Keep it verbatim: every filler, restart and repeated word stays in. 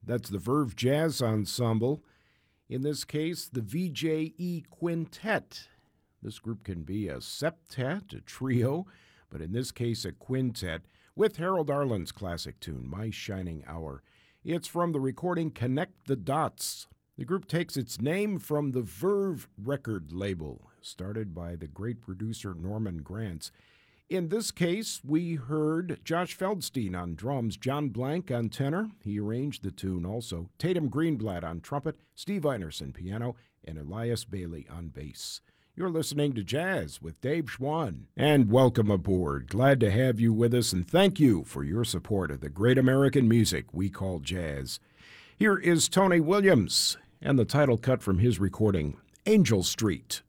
That's the Verve Jazz Ensemble. In this case, the V J E Quintet. This group can be a septet, a trio, but in this case, a quintet, with Harold Arlen's classic tune, My Shining Hour. It's from the recording Connect the Dots. The group takes its name from the Verve record label, started by the great producer Norman Granz. In this case, we heard Josh Feldstein on drums, John Blank on tenor. He arranged the tune also. Tatum Greenblatt on trumpet, Steve Einerson piano, and Elias Bailey on bass. You're listening to Jazz with Dave Schwann. And welcome aboard. Glad to have you with us, and thank you for your support of the great American music we call jazz. Here is Tony Williams and the title cut from his recording, Angel Street.